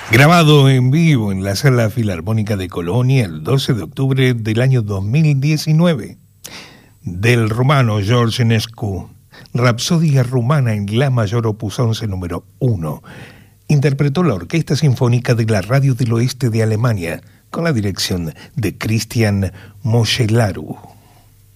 Grabado en vivo en la Sala Filarmónica de Colonia el 12 de octubre del año 2019. Del rumano George Enescu, Rapsodia rumana en La mayor opus 11 número 1. Interpretó la Orquesta Sinfónica de la Radio del Oeste de Alemania con la dirección de Christian Moschelaru.